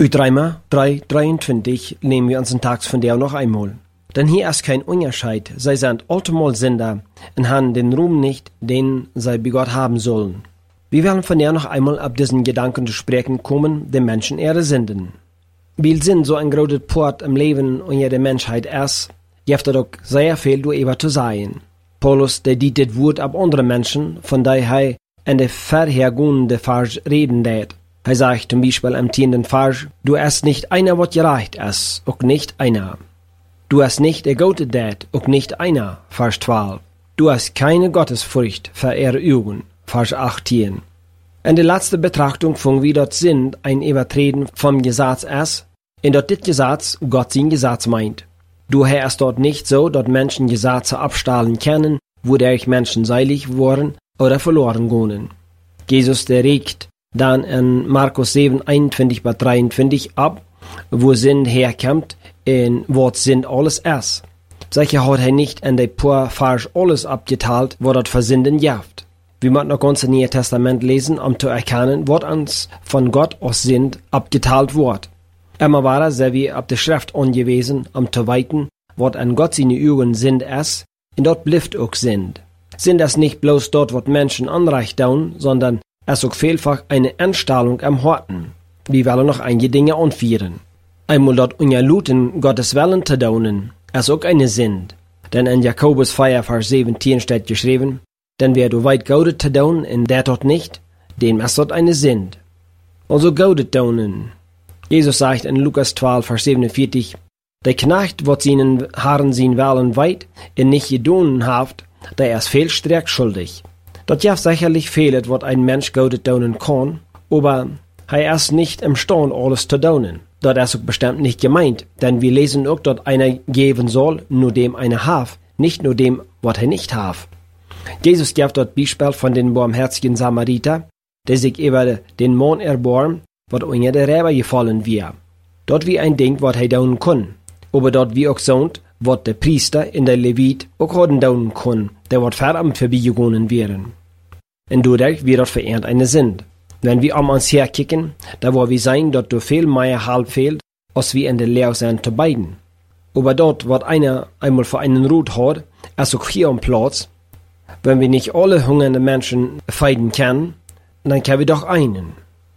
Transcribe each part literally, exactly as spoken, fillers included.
Uit Römer drei dreiundzwanzig nehmen wir uns den Text von der noch einmal. Denn hier ist kein Unterschied, sie sind allemal Sünder und haben den Ruhm nicht, den sie bei Gott haben sollen. Wir werden von der noch einmal ab diesen Gedanken zu sprechen kommen, den Menschen ihre Sünden. Weil sind so ein großes Port im Leben unter der Menschheit ist, gibt es auch sehr viel darüber zu sagen. Paulus, der dit das Wort ab andere Menschen, von der er in der vorhergehenden Vers reden lädt. Er sagt zum Beispiel im zehnten Vers, du hast nicht einer, was gerecht ist, auch nicht einer. Du hast nicht der Gute dat, auch nicht einer, Vers zwölf. Du hast keine Gottesfurcht für ihre Augen, Vers achtzehn. In der letzten Betrachtung von wie dort sind ein Übertreten vom Gesetz ist, in dort dit Gesetz Gott sein Gesetz meint. Du hast dort nicht so, dass Menschen Gesetze abstahlen können, wodurch Menschen seilig worden oder verloren gehen. Jesus, der regt dann in Markus sieben, einundzwanzig bis dreiundzwanzig ab, wo Sinn herkommt, in was Sinn alles ist. Sicher hat er nicht in der paar Vers alles abgeteilt, wo das für Sünden gibt. Wir müssen noch ganz im Neuen Testament lesen, um zu erkennen, was uns von Gott aus Sinn abgeteilt wird. Immer war es, wie ab der Schrift angewiesen, um zu weiten, was an Gott seine Augen Sinn ist, und dort bleibt auch Sinn. Sinn ist nicht bloß dort, was Menschen Unrecht tun, sondern es ist auch vielfach eine Einstellung am Horten. Wir wollen noch einige Dinge anführen. Einmal dort ungeluten Gottes Willen zu tun, ist auch eine Sünde. Denn in Jakobus vier, Vers siebzehn steht geschrieben, denn wer du weit Gaudet zu tun, in der dort nicht, dem ist dort eine Sünde. Also Gaudet tun. Jesus sagt in Lukas zwölf, Vers siebenundvierzig, der Knecht, wat seinen Herren sein Willen weit, in nicht gedonen haft, der ist viel stärk schuldig. Das gibt sicherlich fehlet, wat ein Mensch Gaudet tun kann, aber er ist nicht imstande, alles zu tun. Das ist auch bestimmt nicht gemeint, denn wir lesen auch, dass einer geben soll, nur dem einer haf, nicht nur dem, was er nicht haf. Jesus gibt dort Beispiel von den barmherzigen Samariter, der sich über den Mann erbarmt, was unter der Räber gefallen wir. Dort wie ein Ding, was er tun kann. Aber dort wie auch sonst, was der Priester in der Levit auch haben tun kann, der wat Veramt vorbeigegangen wären. Und dadurch wird dort verehrt eine Sünde. Wenn wir um uns herkicken, da wo wir sein, dort du viel mehr halb fehlt, als wir in der Lehre sind zu beiden. Aber dort, was einer einmal für einen Rut hat, ist auch hier am Platz. Wenn wir nicht alle hungernde Menschen feiden können, dann können wir doch einen.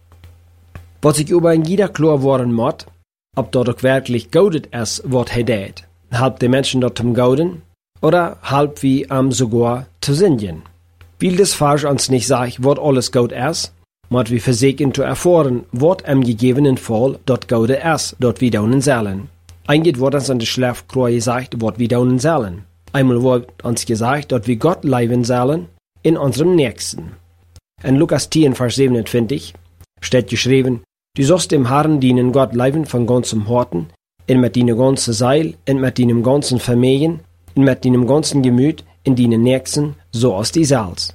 Was ich über ein jeder klar worden muss, ob dort auch wirklich Gaudet ist, was er tät. Halb die Menschen dort zum Gauden, oder halb wie am sogar zu singen. Weil das Vers uns nicht sagt, was alles Gaud ist, muss wir versuchen zu erfahren, was im gegebenen Fall dort Gaude ist, dort wir daunen sollen. Eingeht wird uns an der Schlafkreuz gesagt, was wir daunen sollen. Einmal wird uns gesagt, dass wir Gott leiben sollen in unserem Nächsten. In Lukas zehn, Vers siebenundzwanzig steht geschrieben, du sollst dem Herrn dienen Gott leiben von ganzem Horten, und mit deinem ganzen Seil, und mit deinem ganzen Vermögen, und mit deinem ganzen Gemüt, in deinen Nächsten, so als die selbst.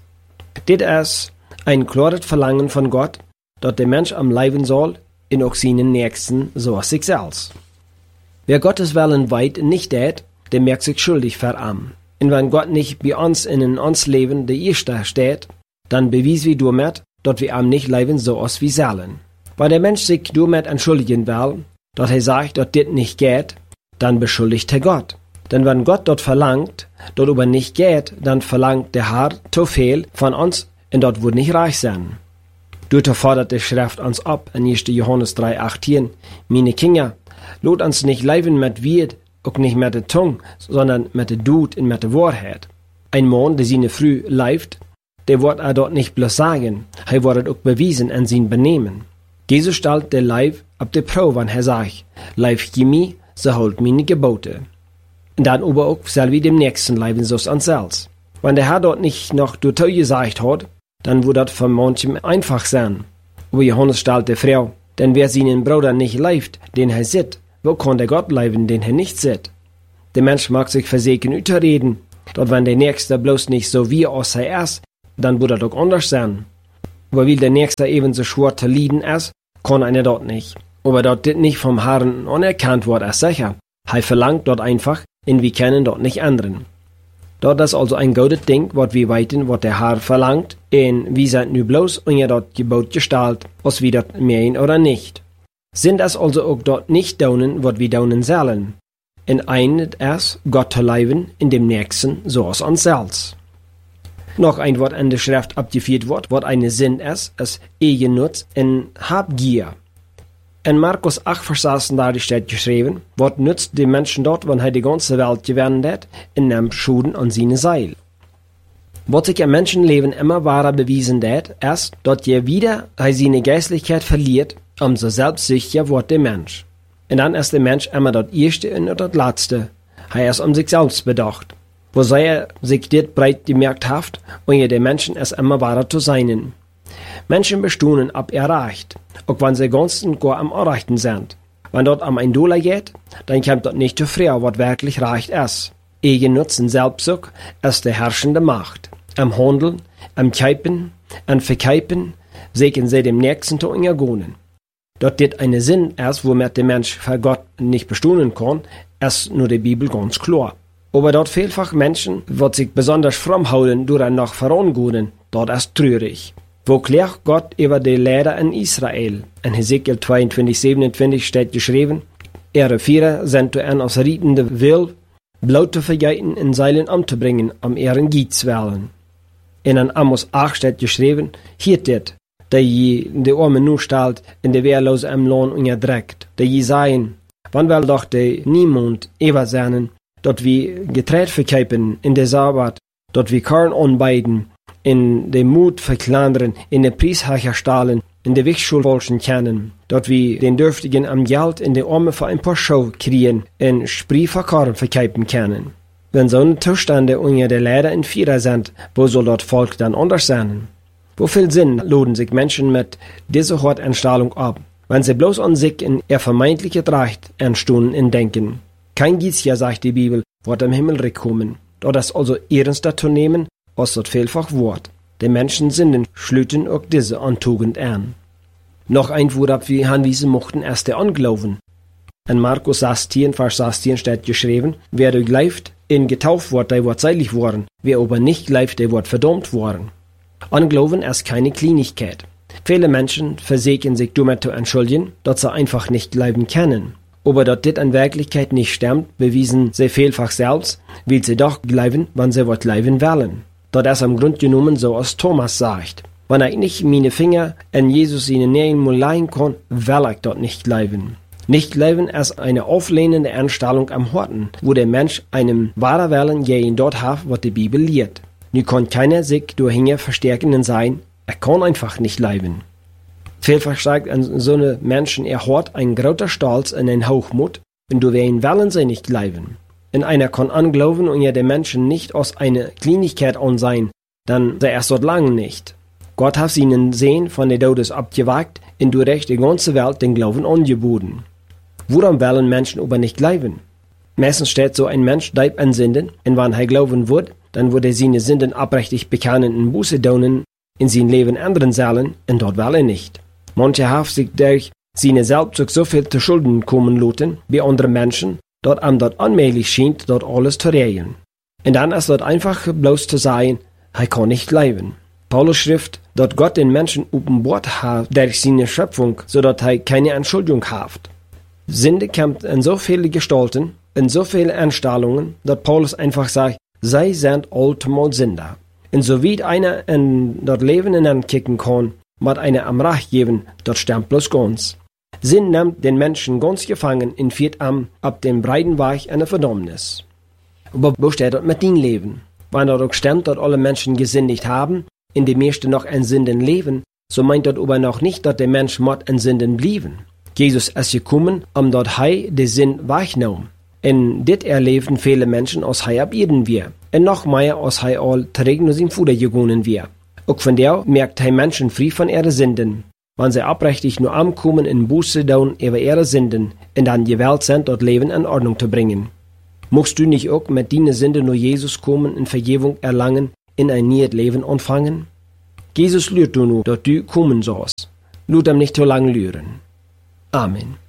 Das ist ein klares Verlangen von Gott, dass der Mensch am Leiben soll, in auch seinen Nächsten, so als sich selbst. Wer Gottes Willen weit nicht tät, der merkt sich schuldig veram. Und wenn Gott nicht bei uns in uns Leben der Erste steht, dann bewies wir damit, dass wir am nicht leben so als wir sollen. Weil der Mensch sich damit entschuldigen will, dass er sagt, dass das nicht geht, dann beschuldigt er Gott. Denn wenn Gott dort verlangt, dort aber nicht geht, dann verlangt der Herr zu viel von uns, und dort wird nicht reich sein. Dort fordert die Schrift uns ab, in erster Johannes drei, achtzehn, meine Kinder, lot uns nicht leben mit Wied, auch nicht mit der Zunge, sondern mit der Dut und mit der Wahrheit. Ein Mann, der seine Früh leift, der wird er dort nicht bloß sagen, er wird auch bewiesen in sein Benehmen. Jesus stellt der Leib ab der Probe, wenn er sagt, Leib gemi, so holt meine Gebote. Und dann aber auch soll wir dem Nächsten leiben, so uns selbst. Wenn der Herr dort nicht noch du gesagt hat, dann wird das für manchem einfach sein. Aber Johannes stellt der Frau, denn wer seinen Bruder nicht leibt, den er sieht, wo kann der Gott leiben, den er nicht sieht? Der Mensch mag sich versägen überreden, dass wenn der Nächste bloß nicht so wie aus er ist, dann wird er doch anders sein. Aber weil der Nächste ebenso schwer zu leiden ist, kann einer dort nicht. Aber dort dit nicht vom Herrn anerkannt wird, ist sicher. Er verlangt dort einfach, und wir können dort nicht ändern. Dort ist also ein gutes Ding, was wir weiten, was der Herr verlangt, und wir sind nu bloß unter dort Gebot gestellt, ob wir das meinen oder nicht. Sind es also auch dort nicht daunen, wat wir daunen sollen. In einem es Gott zu leben, in dem nächsten so als uns selbst. Noch ein Wort an der Schrift abgeführt wird, wat eine Sinn ist, ist Eigennutz in Habgier. In Markus acht, Vers sechsunddreißig steht geschrieben, wat nützt dem Menschen dort, wenn er die ganze Welt gewinnen hat, in einem Schuden an seine Seil. Was sich im Menschenleben immer wahrer bewiesen hat, ist, dass je wieder er seine Geistlichkeit verliert, umso selbstsüchtiger wird der Mensch. Und dann ist der Mensch immer das Erste und das Letzte. Er ist um sich selbst bedacht. Wo sei er sich dit breit gemerkt haft, und je der Menschen es immer wahrer zu sein. Menschen bestaunen ab erreicht, auch wenn sie ganz und gar am Erreichten sind. Wenn dort am ein Dollar geht, dann kommt dort nicht zu früh, was wirklich reicht ist. Eigennutz und Selbstsucht ist die herrschende Macht. Am Handeln, am Keipen, am Verkeipen, sehen sie dem Nächsten zu untergehen. Dort dit eine Sinn ist, womit der Mensch für Gott nicht bestaunen kann, ist nur die Bibel ganz klar. Aber dort vielfach Menschen, die sich besonders fromm halten, durch ein noch vorangehen, dort ist traurig. Wo klärt Gott über die Lehrer in Israel? In Hesekiel zweiundzwanzig, siebenundzwanzig steht geschrieben, ihre Vierer sind zu ein aus rietende Will, Blut zu vergeiten in Seilen umzubringen, um ihren Giet zu wählen. In an Amos acht steht geschrieben, hier dit, der je de Armen nu stalt, in de Wehrlose am Lohn unterdreckt, der je seien, wann will doch de niemand ever sein, dort wie Getreid verkeipen in der Sabbat, dort wie Korn anbeiden, in de Mut verkleinern, in de Prieshacher stahlen, in de Wichschulwolschen kennen, dort wie den Dürftigen am Geld in de Arme für ein paar Schau kriegen, in Spree für Korn verkeipen können. Wenn so eine Zustände unter der Lehrer in Vierer sind, wo soll dort Volk dann anders sein? Wo viel Sinn laden sich Menschen mit dieser Hortanstellung ab, wenn sie bloß an sich in ihr vermeintliches Recht entstunden in Denken? Kein Giesja, sagt die Bibel, wird am Himmel rückkommen. Dort ist also ernster zu nehmen, als dort vielfach Wort. Die Menschen sinnen schlüten auch diese Antugend an. Noch ein Wort ab, wie Hanwiese mochten erst der anglauben. In Markus sechzehn, Vers sechzehn steht geschrieben, wer du gleift, in getauft wird, der wird seilig worden, wer aber nicht gleift, der wird verdammt worden. Anglauben ist keine Kleinigkeit. Viele Menschen versägen sich damit zu entschuldigen, dass sie einfach nicht glauben können. Aber dass das in Wirklichkeit nicht stimmt, bewiesen sie vielfach selbst, weil sie doch glauben, wenn sie was glauben wollen. Das ist am Grund genommen so, als Thomas sagt. Wenn ich nicht meine Finger in Jesus in den Nähen leihen kann, will ich dort nicht glauben. Nicht glauben ist eine auflehnende Einstellung am Horten, wo der Mensch einem wahrer Willen gegen dort hat, was die Bibel lehrt. Nu kann keiner sich durch Hinge verstärkenden sein, er kann einfach nicht glauben. Vielfach steigt an so eine Menschen erhort ein großer Stolz in den Hochmut, und du wen wollen sie nicht glauben. In einer kann anglauben und ja der Menschen nicht aus einer Kleinigkeit an sein, dann sei erst dort lang nicht. Gott hat ihnen Sehen von der Todes abgewagt, und durch die ganze Welt den Glauben angeboten. Woran wollen Menschen aber nicht glauben? Meistens steht so ein Mensch deib an Sünden, und wenn er glauben wird, dann würde er seine Sünden abrechtig bekennen und Buße tun, in sein Leben ändern sollen, und dort will er nicht. Manche haben sich durch seine Selbstsucht so viel zu Schulden kommen lassen, wie andere Menschen, dort am dort unmöglich scheint, dort alles zu regeln. Und dann ist dort einfach bloß zu sagen, er kann nicht leben. Paulus schrift, dass Gott den Menschen offenbart hat durch seine Schöpfung, so dass er keine Entschuldigung hat. Sünde kommt in so viele Gestalten, in so viele Einstellungen, dass Paulus einfach sagt, sie sind allemal Sünder. Und so wie einer in das Leben hineinkicken kann, mit einer am Recht geben, das stimmt bloß ganz. Sinn nimmt den Menschen ganz gefangen und führt am ab dem breiten Weg eine Verdammnis. Aber wo steht das mit dem Leben? Wenn das auch stimmt, dass alle Menschen gesündigt haben, in die meisten noch in Sünden leben, so meint das aber noch nicht, dass der Mensch mod in Sünden blieben. Jesus ist gekommen, um dort hei den Sinn weggenommen. In dit erleben viele Menschen aus hei abjeden wir. Und noch mehr aus hei all trägen nur sein Fuder gegangen wir. Auch von der merkt hei Menschen frei von ihre Sünden. Wenn sie abrechtig nur ankommen in Buße tun über ihre Sünden, und dann gewählt sind, dort Leben in Ordnung zu bringen. Musst du nicht auch mit deinen Sünden nur Jesus kommen und Vergebung erlangen, in ein neues Leben anfangen? Jesus lürt du nur, dass du kommen sollst. Lut ihm nicht zu lang lüren. Amen.